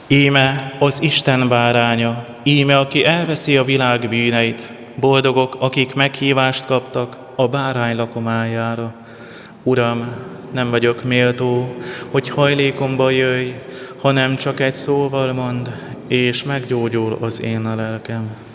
Íme az Isten báránya, íme aki elveszi a világ bűneit, boldogok, akik meghívást kaptak a bárány lakomájára. Uram, nem vagyok méltó, hogy hajlékomba jöjj, hanem csak egy szóval mondd, és meggyógyul az én lelkem.